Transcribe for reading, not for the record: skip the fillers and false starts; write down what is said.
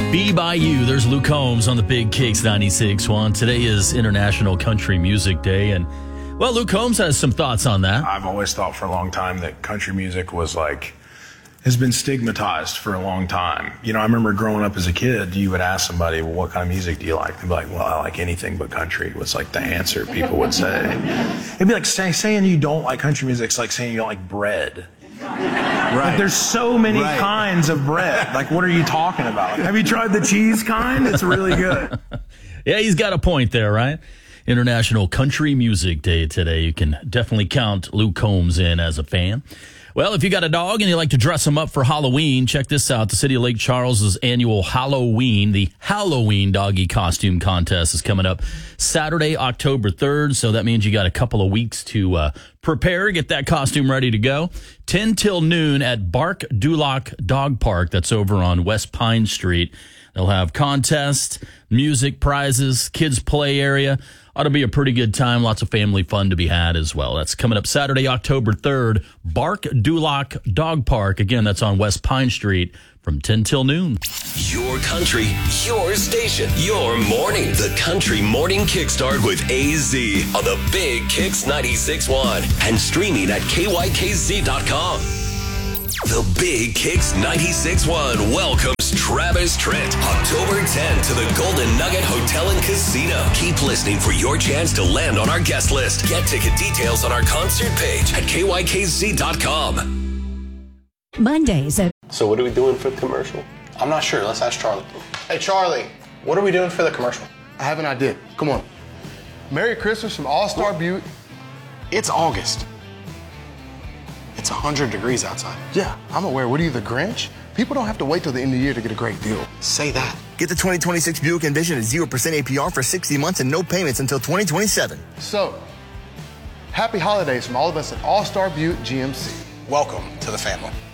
Be By You. There's Luke Combs on the Big Kicks 96.1. Today is International Country Music Day, and, well, Luke Combs has some thoughts on that. I've always thought for a long time that country music has been stigmatized for a long time. You know, I remember growing up as a kid, you would ask somebody, well, what kind of music do you like? They'd be like, well, I like anything but country, was like the answer people would say. It'd be like saying you don't like country music, it's like saying you don't like bread. Right. Like, there's so many kinds of bread. Like, what are you talking about? Have you tried the cheese kind? It's really good. Yeah, he's got a point there, right? International Country Music Day today. You can definitely count Luke Combs in as a fan. Well, if you got a dog and you like to dress them up for Halloween, check this out. The City of Lake Charles' annual Halloween, the Halloween Doggy Costume Contest is coming up Saturday, October 3rd. So that means you got a couple of weeks to prepare, get that costume ready to go. 10 till noon at Bark Duloc Dog Park. That's over on West Pine Street. They'll have contests, music, prizes, kids play area. Ought to be a pretty good time. Lots of family fun to be had as well. That's coming up Saturday, October 3rd, Bark Duloc Dog Park. Again, that's on West Pine Street from 10 till noon. Your country, your station, your morning. The Country Morning Kickstart with AZ on the Big Kicks 96.1 and streaming at KYKZ.com. The Big Kicks 96.1 welcomes Travis Trent, October 10 to the Golden Nugget Hotel and Casino. Keep listening for your chance to land on our guest list. Get ticket details on our concert page at KYKZ.com. Mondays at... So what are we doing for the commercial? I'm not sure. Let's ask Charlie. Hey, Charlie, what are we doing for the commercial? I have an idea. Come on. Merry Christmas from All-Star Butte. It's August. It's 100 degrees outside. Yeah, I'm aware. What are you, the Grinch? People don't have to wait till the end of the year to get a great deal. Say that. Get the 2026 Buick Envision at 0% APR for 60 months and no payments until 2027. So, happy holidays from all of us at All-Star Butte GMC. Welcome to the family.